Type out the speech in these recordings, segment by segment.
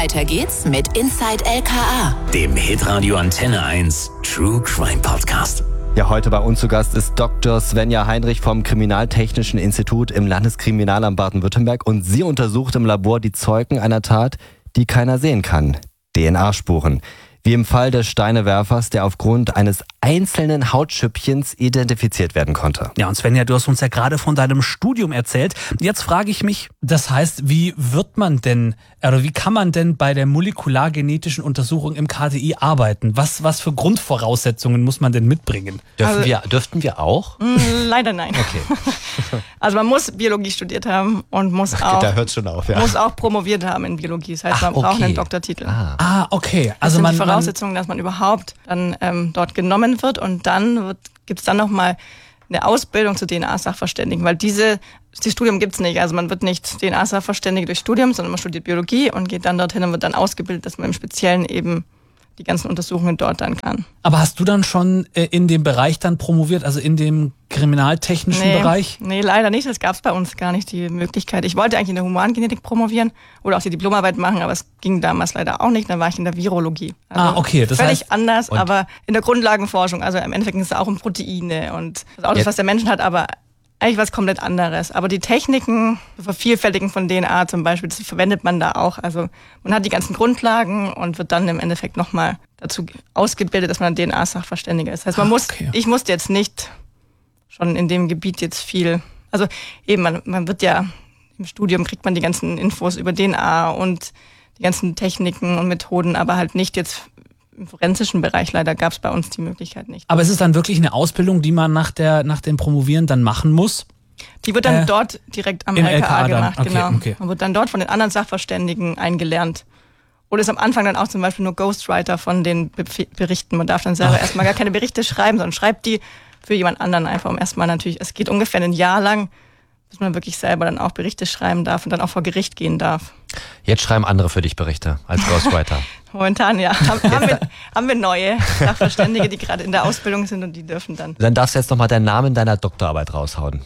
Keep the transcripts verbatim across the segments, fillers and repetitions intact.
Weiter geht's mit Inside L K A, dem Hitradio Antenne eins True Crime Podcast. Ja, heute bei uns zu Gast ist Doktor Svenja Heinrich vom Kriminaltechnischen Institut im Landeskriminalamt Baden-Württemberg und sie untersucht im Labor die Zeugen einer Tat, die keiner sehen kann. D N A-Spuren. Wie im Fall des Steinewerfers, der aufgrund eines einzelnen Hautschüppchens identifiziert werden konnte. Ja, und Svenja, du hast uns ja gerade von deinem Studium erzählt. Jetzt frage ich mich, das heißt, wie wird man denn, oder wie kann man denn bei der molekulargenetischen Untersuchung im K T I arbeiten? Was, was für Grundvoraussetzungen muss man denn mitbringen? Dürfen Also, wir, dürften wir auch? Mh, leider nein. Okay. Also man muss Biologie studiert haben und muss auch, Da hört's schon auf, ja. muss auch promoviert haben in Biologie. Das heißt, Ach, man braucht okay. einen Doktortitel. Ah. Ah, okay. Das Also sind man, die man Voraussetzungen, dass man überhaupt dann ähm, dort genommen wird und dann gibt es dann nochmal eine Ausbildung zu D N A-Sachverständigen, weil diese, das Studium gibt's nicht. Also man wird nicht D N A-Sachverständige durch Studium, sondern man studiert Biologie und geht dann dorthin und wird dann ausgebildet, dass man im Speziellen eben die ganzen Untersuchungen dort dann kann. Aber hast du dann schon äh, in dem Bereich dann promoviert, also in dem kriminaltechnischen Nee, Bereich? nee, leider nicht. Das gab es bei uns gar nicht, die Möglichkeit. Ich wollte eigentlich in der Humangenetik promovieren oder auch die Diplomarbeit machen, aber es ging damals leider auch nicht. Dann war ich in der Virologie. Also Ah, okay, das völlig heißt- anders, aber in der Grundlagenforschung. Also im Endeffekt ist es auch um Proteine und das auch das, was der Mensch hat, aber eigentlich was komplett anderes. Aber die Techniken, das Vervielfältigen von D N A zum Beispiel, das verwendet man da auch. Also man hat die ganzen Grundlagen und wird dann im Endeffekt nochmal dazu ausgebildet, dass man ein D N A-Sachverständiger ist. Das heißt, man Ah, muss, okay. ich musste jetzt nicht schon in dem Gebiet jetzt viel, also eben, man, man wird ja, im Studium kriegt man die ganzen Infos über D N A und die ganzen Techniken und Methoden, aber halt nicht jetzt im forensischen Bereich. Leider gab es bei uns die Möglichkeit nicht. Aber es ist dann wirklich eine Ausbildung, die man nach, der, nach dem Promovieren dann machen muss? Die wird dann Äh, dort direkt am im L K A, L K A dann. gemacht, Okay, genau. okay. Man wird dann dort von den anderen Sachverständigen eingelernt. Oder ist am Anfang dann auch zum Beispiel nur Ghostwriter von den Bef- Berichten. Man darf dann selber Ach. erstmal gar keine Berichte schreiben, sondern schreibt die für jemand anderen einfach um erstmal natürlich, es geht ungefähr ein Jahr lang, bis man wirklich selber dann auch Berichte schreiben darf und dann auch vor Gericht gehen darf. Jetzt schreiben andere für dich Berichte als Ghostwriter. Momentan ja. Haben, haben, wir, haben wir neue Sachverständige, die gerade in der Ausbildung sind und die dürfen dann. Dann darfst du jetzt nochmal deinen Namen deiner Doktorarbeit raushauen.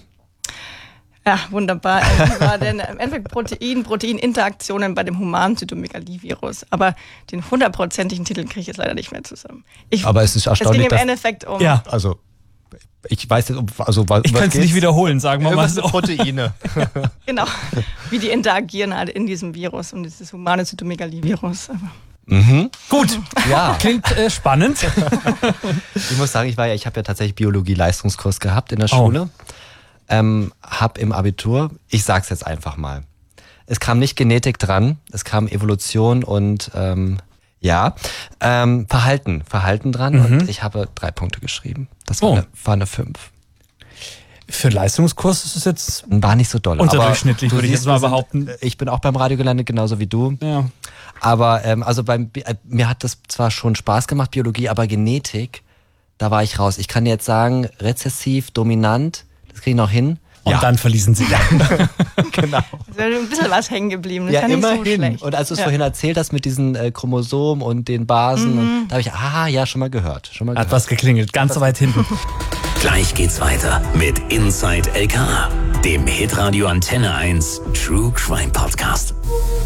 Ja, wunderbar. Also, wie war denn im Endeffekt Protein, Proteininteraktionen bei dem humanen Zytomegalivirus. Aber den hundertprozentigen Titel kriege ich jetzt leider nicht mehr zusammen. Ich, Aber es ist es erstaunlich, ging im dass- Endeffekt um. Ja. Also, ich weiß jetzt, also was Ich kann es geht's? nicht wiederholen, sagen wir mal Irgendwas so. mit Proteine. Genau. Wie die interagieren halt in diesem Virus und dieses humane Zytomegalivirus. Aber Mhm. Gut, Ja. klingt äh, spannend. Ich muss sagen, ich war ja, ich habe ja tatsächlich Biologie-Leistungskurs gehabt in der Oh. Schule. Ähm, hab im Abitur, ich sag's jetzt einfach mal, es kam nicht Genetik dran, es kam Evolution und ähm, ja, ähm, Verhalten, Verhalten dran Mhm. und ich habe drei Punkte geschrieben. Das war, Oh. eine, war eine fünf. Für Leistungskurs ist es jetzt War nicht so doll. unterdurchschnittlich, aber du würde ich siehst, jetzt mal wir sind- behaupten. Ich bin auch beim Radio gelandet, genauso wie du. Ja. Aber ähm, also beim Bi- äh, mir hat das zwar schon Spaß gemacht, Biologie, aber Genetik, da war ich raus. Ich kann jetzt sagen, rezessiv, dominant, das kriege ich noch hin. Und Ja. dann verließen sie. Genau. ist ja ein bisschen was hängen geblieben. Das Ja, ist ja nicht so immerhin. schlecht. Und als du es Ja. vorhin erzählt hast mit diesen äh, Chromosomen und den Basen, und, da habe ich, ah, ja, schon mal gehört. Schon mal Hat gehört. was geklingelt, ganz so weit hinten. Gleich geht's weiter mit Inside L K A, dem Hitradio Antenne eins True Crime Podcast.